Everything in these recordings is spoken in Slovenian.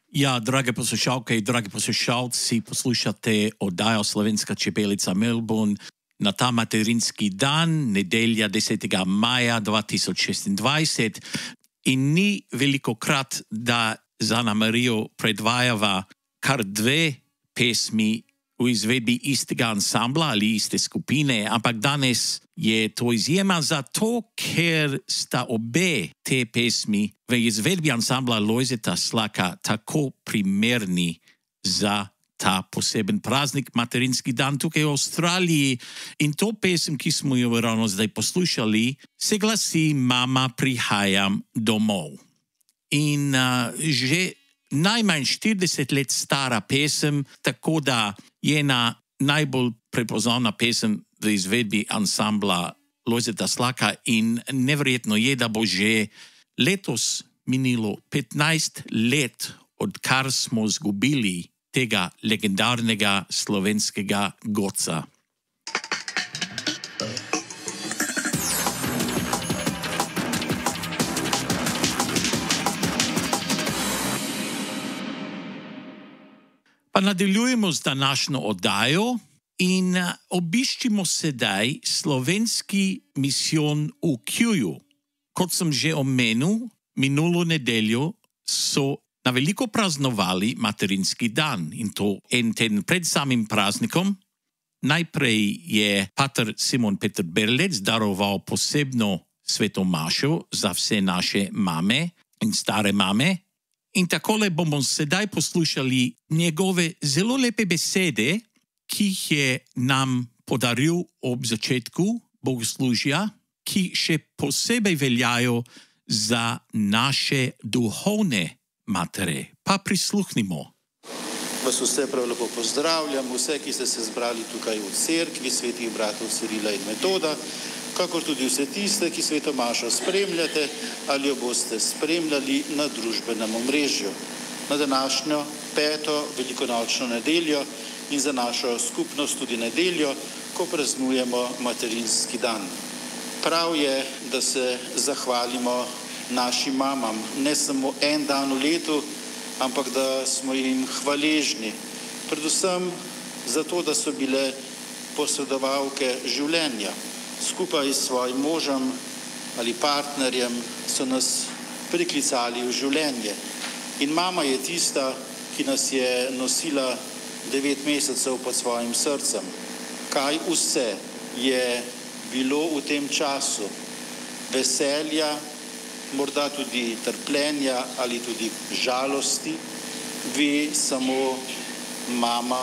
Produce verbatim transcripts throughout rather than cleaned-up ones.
Ja, drage poslušalke i dragi poslušalci, poslušate oddajo Slovenska čebelica Melbourne na ta materinski dan, nedelja desetega maja dva tisoč šestindvajset. In ni velikokrat, da za Ana Marijo predvajava kar dve pesmi v izvedbi istega ansambla ali iste skupine, ampak danes je to izjema zato, ker sta obe te pesmi v izvedbi ansambla Lojzeta Slaka tako primerni za ta poseben praznik, materinski dan tukaj v Avstraliji. In to pesem, ki smo jo ravno zdaj poslušali, se glasi Mama, prihajam domov. In uh, že najmanj štirideset let stara pesem, tako da je ena najbolj prepoznavna pesem v izvedbi ansambla Lojzeta Slaka in neverjetno je, da bo že letos minilo petnajst let, odkar smo zgubili tega legendarnega slovenskega godca. Pa nadaljujemo z današnjo oddajo in obiščimo sedaj slovenski misijon v Kewu. Kot sem že omenil, minulo nedeljo so na veliko praznovali materinski dan in to en teden pred samim praznikom. Najprej je pater Simon Peter Berlec daroval posebno sveto mašo za vse naše mame in stare mame. In takole bomo sedaj poslušali njegove zelo lepe besede, ki jih je nam podaril ob začetku bogoslužja, ki še posebej veljajo za naše duhovne matere. Pa prisluhnimo. Vas vse prav lepo pozdravljam, vse, ki ste se zbrali tukaj v cerkvi svetih bratov Cirila in Metoda, kakor tudi vse tiste, ki sveto mašo spremljate ali jo boste spremljali na družbenem omrežju. Na današnjo peto velikonočno nedeljo in za našo skupnost tudi nedeljo, ko praznujemo materinski dan. Prav je, da se zahvalimo našim mamam, ne samo en dan v letu, ampak da smo jim hvaležni. Predvsem zato, da so bile posredovalke življenja. Skupaj s svojim možem ali partnerjem so nas priklicali v življenje. In mama je tista, ki nas je nosila devet mesecev pod svojim srcem. Kaj vse je bilo v tem času? Veselja, morda tudi trpljenja ali tudi žalosti, ve samo mama.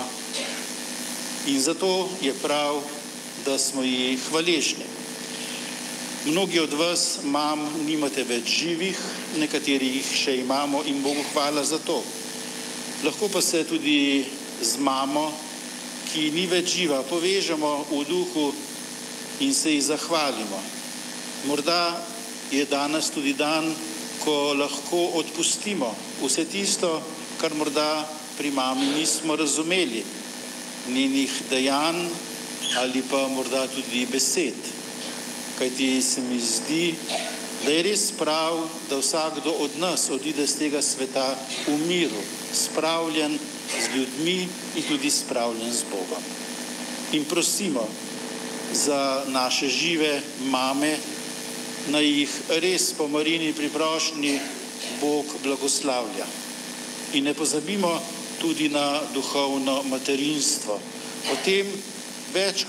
In zato je prav, da smo ji hvaležni. Mnogi od vas mam nimate več živih, nekateri jih še imamo in Bogu hvala za to. Lahko pa se tudi z mamo, ki ni več živa, povežemo v duhu in se ji zahvalimo. Morda je danes tudi dan, ko lahko odpustimo vse tisto, kar morda pri mami nismo razumeli, njenih dejanj ali pa morda tudi besed. Kajti se mi zdi, da je res prav, da vsakdo od nas odide z tega sveta v miru, spravljen z ljudmi in tudi spravljen z Bogom. In prosimo za naše žive mame, naj jih res po Marijini priprošnji Bog blagoslavlja. In ne pozabimo tudi na duhovno materinstvo. O tem več